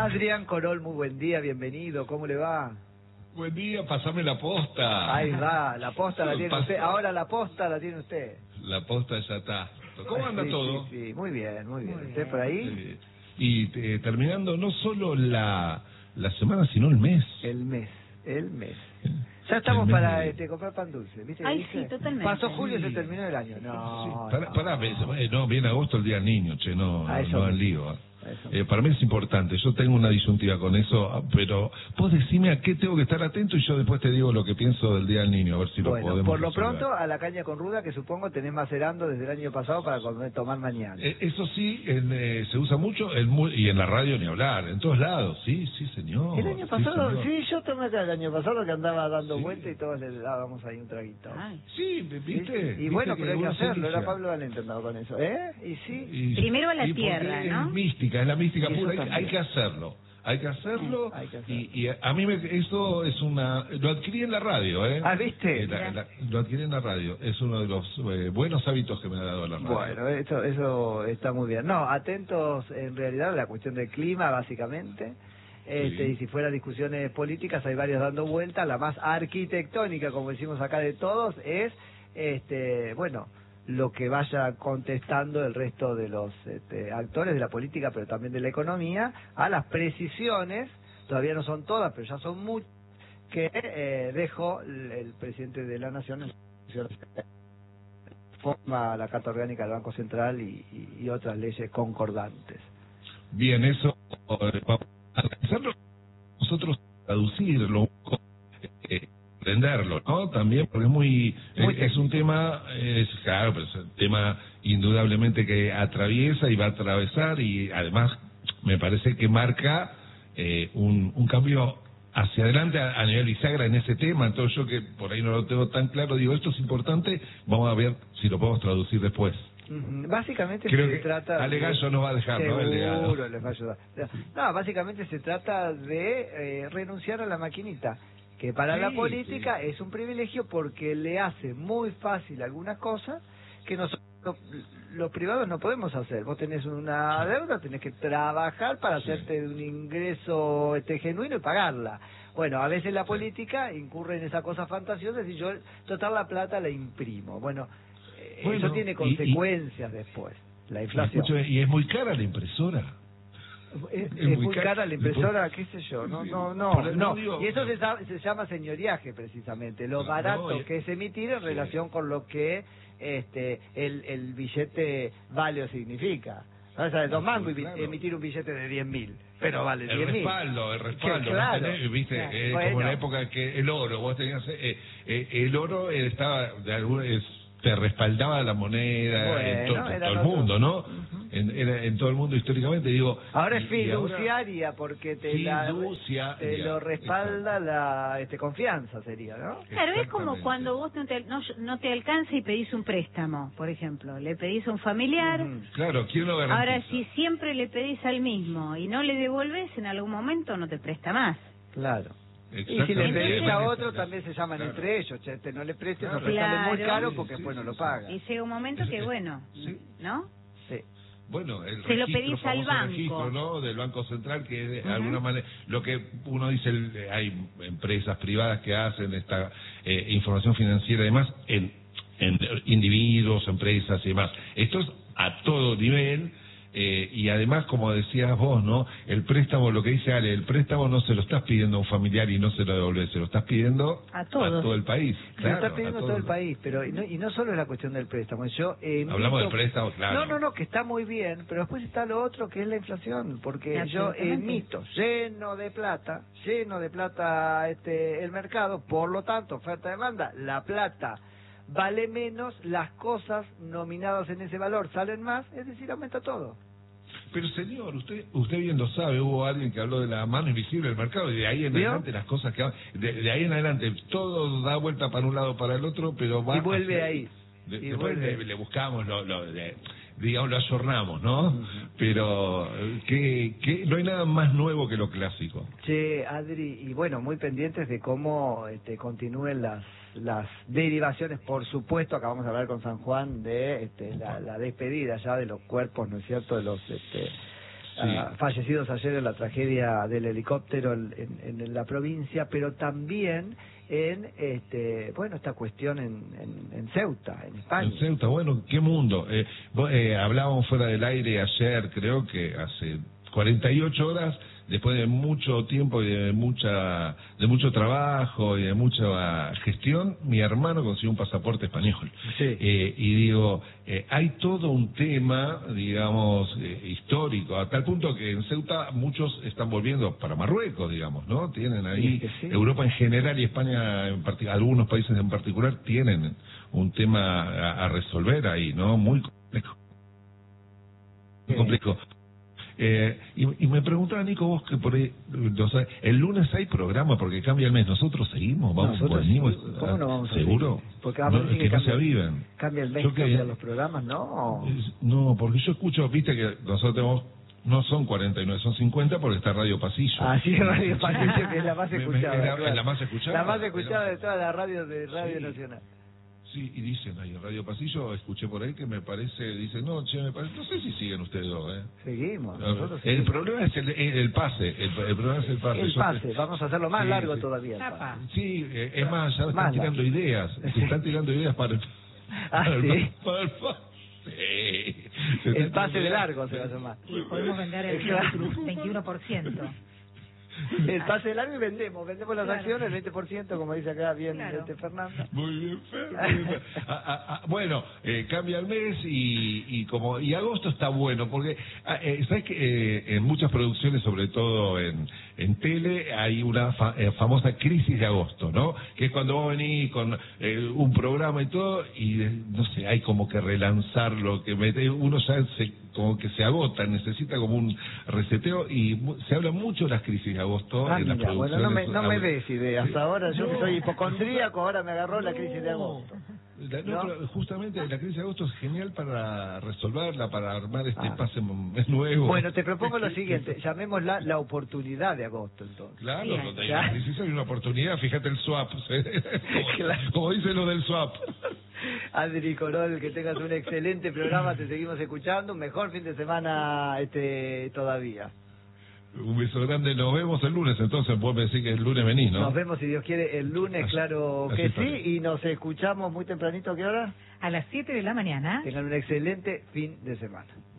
Adrián Corol, muy buen día, bienvenido, ¿cómo le va? Buen día, pasame la posta. Ahí va, la posta la tiene usted, ahora la posta la tiene usted. La posta ya está. ¿Cómo anda todo? Sí, muy bien, muy bien. ¿Usted por ahí? Y terminando no solo la semana, sino el mes. El mes. Ya estamos para comprar pan dulce, ¿viste? Ay, sí, totalmente. Pasó julio y se terminó el año. No, sí. No, viene agosto el día del niño, no al lío. Para mí es importante, yo tengo una disyuntiva con eso, pero vos decime a qué tengo que estar atento y yo después te digo lo que pienso del Día del Niño, a ver si lo podemos por lo resolver. pronto a la caña con ruda, que supongo tenés macerando desde el año pasado para tomar mañana. Eso sí, se usa mucho y en la radio ni hablar, en todos lados, sí señor. El año pasado, sí, yo tomé acá el año pasado que andaba dando vueltas y todos le dábamos ahí un traguito. Ay. Sí, ¿viste? Y bueno, pero hay que hacerlo, era Pablo Valente andaba con eso, Y sí. Primero a la tierra, ¿no? Es la mística pura, hay que hacerlo. Y a mí eso es lo adquirí en la radio, Ah, ¿viste? Lo adquirí en la radio, es uno de los buenos hábitos que me ha dado la radio. Bueno, eso está muy bien. No, atentos en realidad a la cuestión del clima, básicamente. Y si fuera discusiones políticas, hay varias dando vueltas. La más arquitectónica, como decimos acá de todos, es, lo que vaya contestando el resto de los actores de la política, pero también de la economía, a las precisiones, todavía no son todas, pero ya son muchas, que dejó el presidente de la Nación, forma la Carta Orgánica del Banco Central y otras leyes concordantes. Bien, eso vamos a hacerlo nosotros, traducirlo, entenderlo, ¿no? También porque es un tema, claro, pero es un tema indudablemente que atraviesa y va a atravesar, y además me parece que marca un cambio hacia adelante a nivel bisagra en ese tema. Entonces yo, que por ahí no lo tengo tan claro, digo, esto es importante, vamos a ver si lo podemos traducir después. Básicamente creo se que trata... Ale Gallo nos va a dejar, ¿no? Seguro les va a ayudar. No, básicamente se trata de renunciar a la maquinita, que para la política es un privilegio porque le hace muy fácil algunas cosas que nosotros los privados no podemos hacer. Vos tenés una deuda, tenés que trabajar para hacerte un ingreso genuino y pagarla. Bueno, a veces la política incurre en esa cosa fantasiosa y yo, total, la plata la imprimo. Bueno, eso tiene consecuencias después, la inflación. Y es muy cara la impresora. Es muy cara la impresora, qué sé yo, no. Y eso se llama señoriaje, precisamente, lo barato que es emitir en relación con lo que el billete vale o significa. O sea, de 2 mangos emitir un billete de 10.000, pero vale 10.000. El respaldo, claro, ¿viste? Como en la época que el oro, vos tenías, el oro estaba te respaldaba la moneda en todo el mundo, ¿no? En todo el mundo históricamente, digo. Ahora es fiduciaria porque te lo respalda la confianza, sería, ¿no? Claro, es como cuando vos no te alcanza y pedís un préstamo, por ejemplo, le pedís a un familiar. Claro, ¿quién lo garantiza? Ahora, si siempre le pedís al mismo y no le devolves, en algún momento no te presta más. Claro. Y si le pedís a otro, también se llaman entre ellos, no le prestes, o prestale muy caro porque después no lo paga. Y llega un momento que, ¿no? Sí. Bueno, se lo pedís al banco, registro, ¿no? Del Banco Central, que de alguna manera, lo que uno dice, hay empresas privadas que hacen esta información financiera, además, en individuos, empresas y demás. Esto es a todo nivel. Y además, como decías vos, ¿no? El préstamo, lo que dice Ale, el préstamo no se lo estás pidiendo a un familiar y no se lo devolvés, se lo estás pidiendo a todo el país. Se lo estás pidiendo a todo el país, pero y no solo es la cuestión del préstamo. Hablamos del préstamo, claro. No, que está muy bien, pero después está lo otro, que es la inflación, porque yo emito lleno de plata el mercado, por lo tanto, oferta-demanda, la plata vale menos, las cosas nominadas en ese valor salen más, es decir, aumenta todo. Pero señor, usted bien lo sabe, hubo alguien que habló de la mano invisible del mercado, y de ahí en adelante las cosas que de ahí en adelante todo da vuelta para un lado para el otro, pero va y vuelve ahí. Después le buscamos digamos, lo ayornamos, ¿no? Pero que no hay nada más nuevo que lo clásico. Che, Adri, y bueno, muy pendientes de cómo continúen las derivaciones, por supuesto. Acabamos de hablar con San Juan de la despedida ya de los cuerpos, ¿no es cierto?, de fallecidos ayer en la tragedia del helicóptero en la provincia, pero también en esta cuestión en Ceuta, en España. En Ceuta, bueno, qué mundo. Hablábamos fuera del aire ayer, creo que hace 48 horas, después de mucho tiempo y de mucho trabajo y de mucha gestión, mi hermano consiguió un pasaporte español. Sí. Y digo, hay todo un tema, digamos, histórico, a tal punto que en Ceuta muchos están volviendo para Marruecos, digamos, ¿no? Tienen ahí, sí. Europa en general y España en particular, algunos países en particular tienen un tema a resolver ahí, ¿no? Muy complejo. Muy complejo. Y me preguntaba, Nico, vos que por ahí, el lunes hay programa porque cambia el mes, nosotros seguimos, venimos, ¿cómo no vamos a ¿seguro? seguir? Porque Que no se aviven. Cambia el mes, cambian los programas, ¿no? No, porque yo escucho, viste que nosotros tenemos, no son 49, son 50 porque está Radio Pasillo. Ah, sí, Radio Pasillo, que es la más escuchada. Es la más escuchada. La más escuchada de todas las radios de Radio Nacional. Sí, y dicen ahí en Radio Pasillo, escuché por ahí que me parece, dicen, no sé si siguen ustedes dos, Seguimos, nosotros seguimos. El problema es el pase, el problema es el pase. El pase, vamos a hacerlo más largo todavía. Sí, es más, ya están tirando ideas, se están tirando ideas para el pase. El pase de largo se va a llamar. Y podemos vender el 21%. El pase de largo y vendemos las acciones, el 20%, como dice acá bien Fernanda. Muy bien, Fer. Bueno, cambia el mes y agosto está bueno, porque sabes que en muchas producciones, sobre todo en tele, hay una famosa crisis de agosto, ¿no? Que es cuando vos venís con un programa y todo, y no sé, hay como que relanzarlo, que uno ya como que se agota, necesita como un reseteo, y se habla mucho de las crisis de agosto en las producciones. Bueno, no me des ideas. Ahora yo que soy hipocondríaco, ahora me agarró la crisis de agosto. Pero justamente la crisis de agosto es genial para resolverla, para armar pase nuevo. Bueno, te propongo lo siguiente, llamémosla la oportunidad de agosto, entonces. Claro, donde hay una crisis hay una oportunidad, fíjate el swap, como dice lo del swap. Adri Corol, que tengas un excelente programa, te seguimos escuchando, un mejor fin de semana todavía. Un beso grande, nos vemos el lunes, entonces vos me decís que el lunes venís, ¿no? Nos vemos, si Dios quiere, el lunes, claro que sí, y nos escuchamos muy tempranito, ¿a qué hora? A las 7 de la mañana. Tengan un excelente fin de semana.